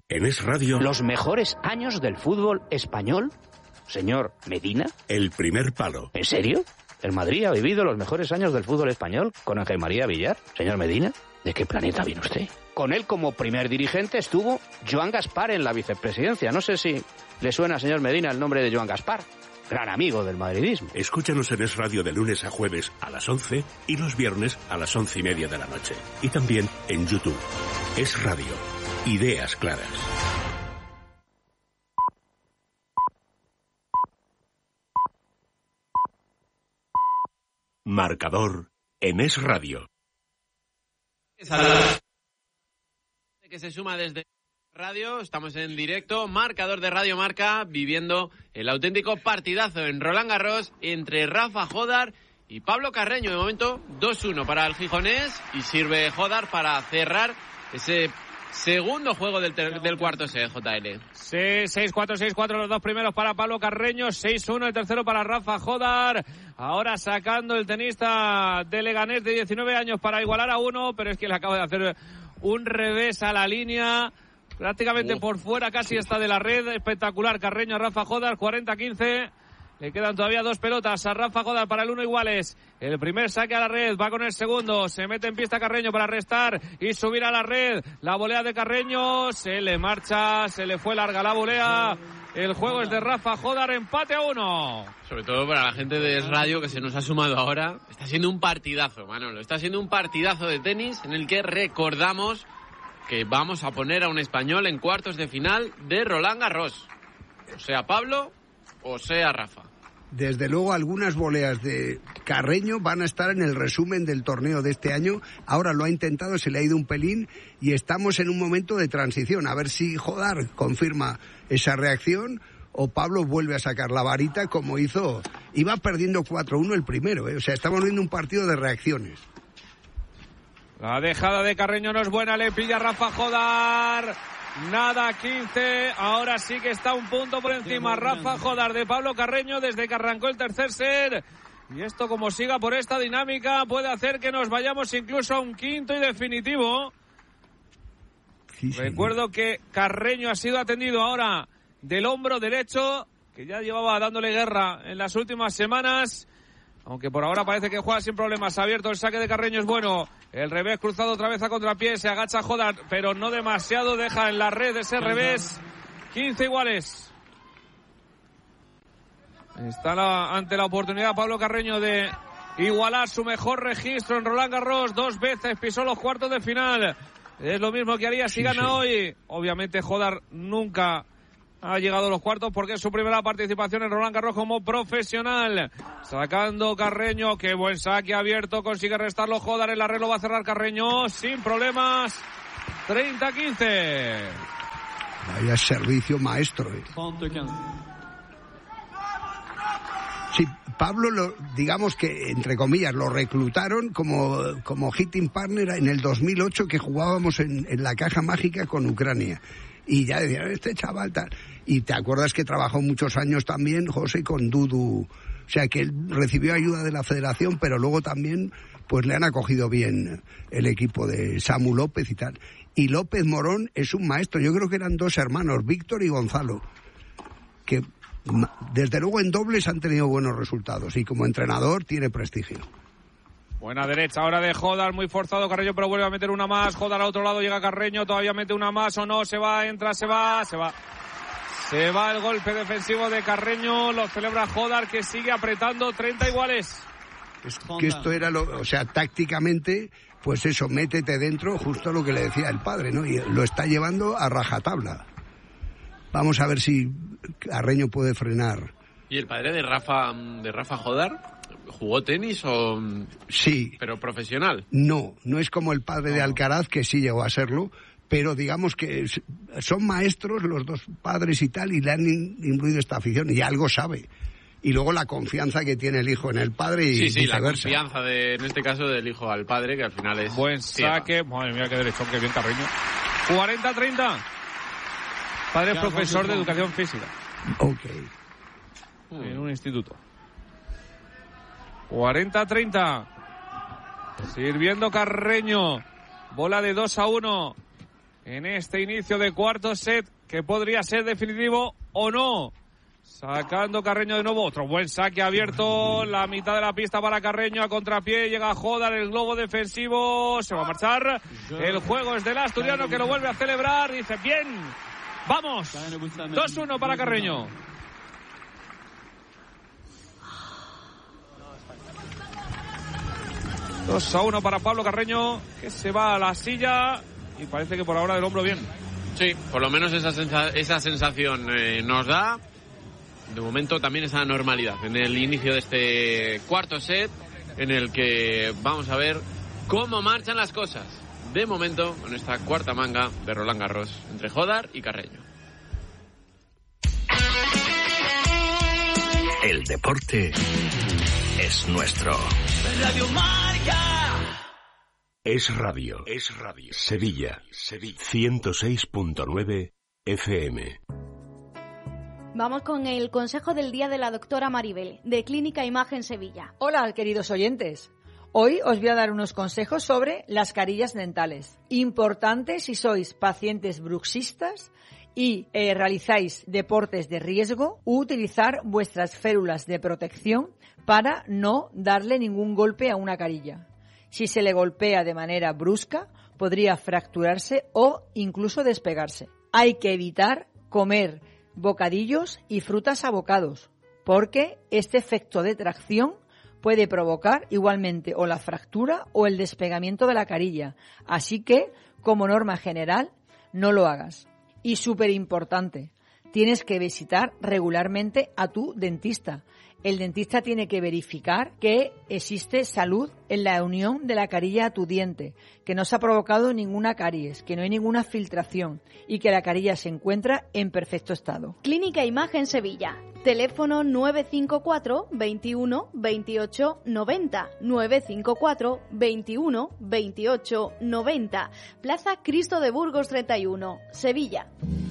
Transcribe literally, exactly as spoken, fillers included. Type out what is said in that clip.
En Es Radio... ¿Los mejores años del fútbol español, señor Medina? El primer palo. ¿En serio? ¿El Madrid ha vivido los mejores años del fútbol español con Ángel María Villar? Señor Medina, ¿de qué planeta viene usted? Con él como primer dirigente estuvo Joan Gaspar en la vicepresidencia. No sé si le suena, señor Medina, el nombre de Joan Gaspar. Gran amigo del madridismo. Escúchanos en Es Radio de lunes a jueves a las once y los viernes a las once y media de la noche. Y también en YouTube. Es Radio. Ideas claras. Marcador en Es Radio. Que se suma desde Radio, estamos en directo, marcador de Radio Marca, viviendo el auténtico partidazo en Roland Garros entre Rafa Jódar y Pablo Carreño. De momento dos uno para el gijonés y sirve Jódar para cerrar ese segundo juego del, ter- del cuarto set, J L. Sí, seis cuatro, seis cuatro los dos primeros para Pablo Carreño, seis uno el tercero para Rafa Jódar. Ahora sacando el tenista de Leganés de diecinueve años para igualar a uno, pero es que le acaba de hacer un revés a la línea. Prácticamente uh. por fuera casi está de la red. Espectacular Carreño a Rafa Jódar, cuarenta quince. Le quedan todavía dos pelotas a Rafa Jódar para el uno iguales. El primer saque a la red, va con el segundo. Se mete en pista Carreño para restar y subir a la red. La volea de Carreño, se le marcha, se le fue larga la volea. El juego es de Rafa Jódar, empate a uno. Sobre todo para la gente de Es Radio que se nos ha sumado ahora. Está siendo un partidazo, Manolo. Está siendo un partidazo de tenis en el que recordamos que vamos a poner a un español en cuartos de final de Roland Garros. O sea Pablo, o sea Rafa. Desde luego algunas voleas de Carreño van a estar en el resumen del torneo de este año. Ahora lo ha intentado, se le ha ido un pelín y estamos en un momento de transición. A ver si Jódar confirma esa reacción o Pablo vuelve a sacar la varita como hizo. Iba perdiendo cuatro uno el primero, ¿eh? O sea, estamos viendo un partido de reacciones. La dejada de Carreño no es buena, le pilla Rafa Jódar. Nada, quince. Ahora sí que está un punto por encima Rafa Jódar de Pablo Carreño desde que arrancó el tercer set. Y esto, como siga por esta dinámica, puede hacer que nos vayamos incluso a un quinto y definitivo. Sí, sí. Recuerdo que Carreño ha sido atendido ahora del hombro derecho, que ya llevaba dándole guerra en las últimas semanas. Aunque por ahora parece que juega sin problemas. Abierto, el saque de Carreño es bueno. El revés cruzado otra vez a contrapié. Se agacha Jódar, pero no demasiado. Deja en la red ese revés. quince iguales. Está la, ante la oportunidad Pablo Carreño de igualar su mejor registro en Roland Garros. Dos veces pisó los cuartos de final. Es lo mismo que haría si sí, gana sí. hoy. Obviamente Jódar nunca ha llegado a los cuartos porque es su primera participación en Roland Garros como profesional. Sacando Carreño, qué buen saque abierto, consigue restarlo Jódar, el arreglo va a cerrar Carreño sin problemas. treinta quince. Vaya servicio maestro. Eh. Sí, Pablo, lo, digamos que, entre comillas, lo reclutaron como, como hitting partner en el dos mil ocho que jugábamos en, en la Caja Mágica con Ucrania. Y ya decían, este chaval tal. Y te acuerdas que trabajó muchos años también, José, con Dudu. O sea, que él recibió ayuda de la federación, pero luego también, pues le han acogido bien el equipo de Samu López y tal. Y López Morón es un maestro. Yo creo que eran dos hermanos, Víctor y Gonzalo, que desde luego en dobles han tenido buenos resultados. Y como entrenador tiene prestigio. Buena derecha ahora de Jódar, muy forzado Carreño, pero vuelve a meter una más. Jódar al otro lado, llega Carreño, todavía mete una más o no, se va, entra, se va, se va. Se va el golpe defensivo de Carreño, lo celebra Jódar, que sigue apretando. Treinta iguales. Es que esto era lo, o sea, tácticamente, pues eso, métete dentro, justo lo que le decía el padre, ¿no? Y lo está llevando a rajatabla. Vamos a ver si Carreño puede frenar. ¿Y el padre de Rafa, de Rafa Jódar? ¿Jugó tenis o...? Sí. ¿Pero profesional? No, no es como el padre no. de Alcaraz, que sí llegó a serlo, pero digamos que son maestros los dos padres y tal, y le han incluido esta afición, y algo sabe. Y luego la confianza que tiene el hijo en el padre y sí, sí, viceversa. La confianza, de, en este caso, del hijo al padre, que al final es... Buen saque. Madre mía, qué derechón, qué bien Carreño. cuarenta treinta. Padre es profesor de educación física. Ok. En un instituto. cuarenta treinta. Sirviendo Carreño. Bola de dos a uno. en este inicio de cuarto set, que podría ser definitivo o no. Sacando Carreño de nuevo, otro buen saque abierto, la mitad de la pista para Carreño, a contrapié, llega Jodar, el globo defensivo, se va a marchar. El juego es del asturiano, que lo vuelve a celebrar, dice, bien, vamos, dos uno para Carreño. dos a uno para Pablo Carreño, que se va a la silla y parece que por ahora del hombro bien. Sí, por lo menos esa, sensa- esa sensación eh, nos da. De momento también esa normalidad en el inicio de este cuarto set, en el que vamos a ver cómo marchan las cosas. De momento, con esta cuarta manga de Roland Garros entre Jodar y Carreño. El deporte es nuestro. Radio Marca. Es radio. Es radio. Sevilla. Sevilla. ciento seis punto nueve F M. Vamos con el consejo del día de la doctora Maribel, de Clínica Imagen Sevilla. Hola, queridos oyentes. Hoy os voy a dar unos consejos sobre las carillas dentales. Importante si sois pacientes bruxistas y eh, realizáis deportes de riesgo, utilizar vuestras férulas de protección para no darle ningún golpe a una carilla. Si se le golpea de manera brusca, podría fracturarse o incluso despegarse. Hay que evitar comer bocadillos y frutas a bocados, porque este efecto de tracción puede provocar igualmente o la fractura o el despegamiento de la carilla. Así que, como norma general, no lo hagas. Y súper importante, tienes que visitar regularmente a tu dentista. El dentista tiene que verificar que existe salud en la unión de la carilla a tu diente, que no se ha provocado ninguna caries, que no hay ninguna filtración y que la carilla se encuentra en perfecto estado. Clínica Imagen Sevilla. Teléfono nueve cinco cuatro, veintiuno, veintiocho, noventa. nueve cinco cuatro, veintiuno, veintiocho, noventa. Plaza Cristo de Burgos treinta y uno, Sevilla.